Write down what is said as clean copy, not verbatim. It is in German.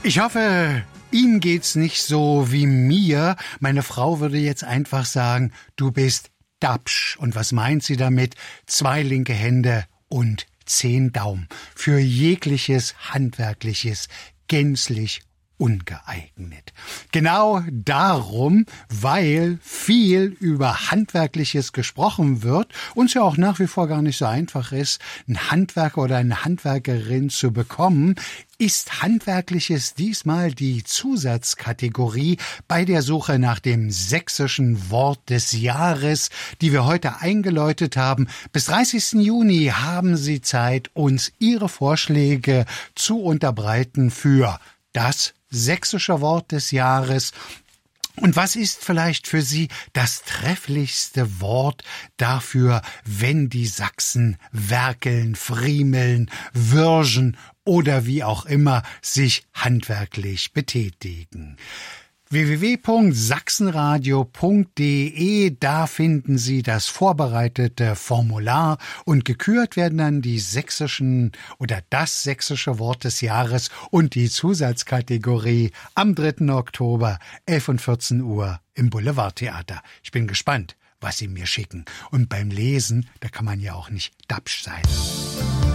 Ich hoffe, Ihnen geht's nicht so wie mir. Meine Frau würde jetzt einfach sagen, du bist dapsch. Und was meint sie damit? 2 linke Hände und 10 Daumen. Für jegliches Handwerkliches gänzlich ungeeignet. Genau darum, weil viel über Handwerkliches gesprochen wird und es ja auch nach wie vor gar nicht so einfach ist, einen Handwerker oder eine Handwerkerin zu bekommen, ist Handwerkliches diesmal die Zusatzkategorie bei der Suche nach dem sächsischen Wort des Jahres, die wir heute eingeläutet haben. Bis 30. Juni haben Sie Zeit, uns Ihre Vorschläge zu unterbreiten für das sächsische Wort des Jahres. Und was ist vielleicht für Sie das trefflichste Wort dafür, wenn die Sachsen werkeln, friemeln, würgen oder wie auch immer sich handwerklich betätigen? www.sachsenradio.de, da finden Sie das vorbereitete Formular und gekürt werden dann die sächsischen oder das sächsische Wort des Jahres und die Zusatzkategorie am 3. Oktober, 11 und 14 Uhr im Boulevardtheater. Ich bin gespannt, was Sie mir schicken. Und beim Lesen, da kann man ja auch nicht dapsch sein.